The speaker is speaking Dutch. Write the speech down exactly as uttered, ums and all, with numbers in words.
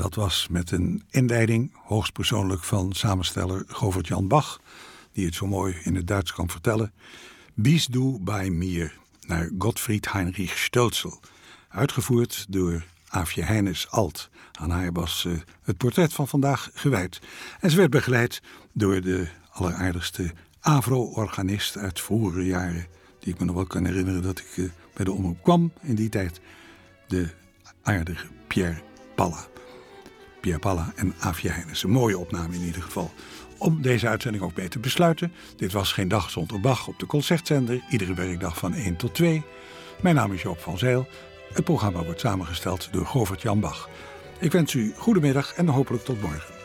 Dat was met een inleiding, hoogstpersoonlijk van samensteller Govert-Jan Bach, die het zo mooi in het Duits kan vertellen. Bist du bei mir, naar Gottfried Heinrich Stölzel. Uitgevoerd door Aafje Heines Alt. Aan haar was uh, het portret van vandaag gewijd. En ze werd begeleid door de alleraardigste Avro-organist uit vroegere jaren, die ik me nog wel kan herinneren dat ik uh, bij de omroep kwam in die tijd. De aardige Pierre Palla. Pierre Palla en Aafje Heines. Een mooie opname in ieder geval. Om deze uitzending ook mee te besluiten. Dit was Geen Dag Zonder Bach op de Concertzender. Iedere werkdag van één tot twee. Mijn naam is Joop van Zijl. Het programma wordt samengesteld door Govert-Jan Bach. Ik wens u goedemiddag en hopelijk tot morgen.